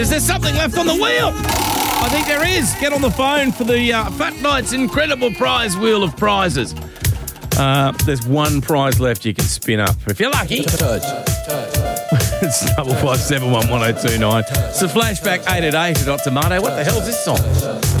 Is there something left on the wheel? I think there is. Get on the phone for the Fat Knight's incredible prize wheel of prizes. There's one prize left you can spin up. If you're lucky. It's 557 11029. It's a flashback 8 at 8 at Tomato. What the hell is this song?